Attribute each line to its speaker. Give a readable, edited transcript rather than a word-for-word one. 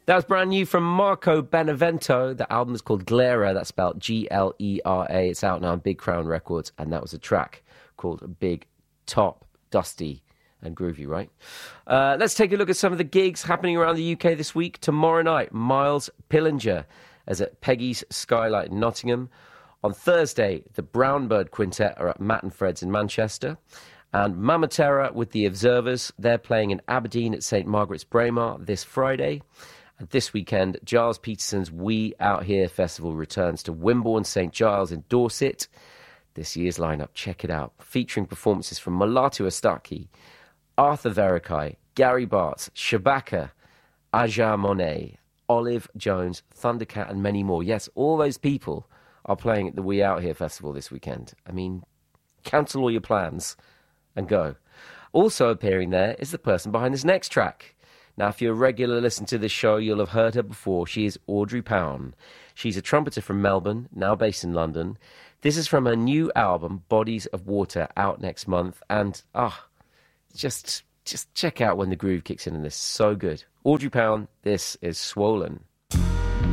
Speaker 1: That was brand new from Marco Benevento. The album is called Glera. That's spelled Glera. It's out now on Big Crown Records. And that was a track called Big Top, Dusty and groovy, right? Let's take a look at some of the gigs happening around the UK this week. Tomorrow night, Miles Pillinger is at Peggy's Skylight in Nottingham. On Thursday, the Brownbird Quintet are at Matt and Fred's in Manchester. And Mama Terra with the Observers, they're playing in Aberdeen at St Margaret's Braemar this Friday. And this weekend, Giles Peterson's We Out Here Festival returns to Wimborne St Giles in Dorset. This year's lineup, check it out, featuring performances from Mulatu Astatke, Arthur Verikai, Gary Bartz, Shabaka, Aja Monet, Olive Jones, Thundercat, and many more. Yes, all those people are playing at the We Out Here Festival this weekend. I mean, cancel all your plans and go. Also appearing there is the person behind this next track. Now, if you're a regular listener to this show, you'll have heard her before. She is Audrey Pound. She's a trumpeter from Melbourne, now based in London. This is from her new album, Bodies of Water, out next month. And, just check out when the groove kicks in this. So good. Audrey Pound, this is Swollen.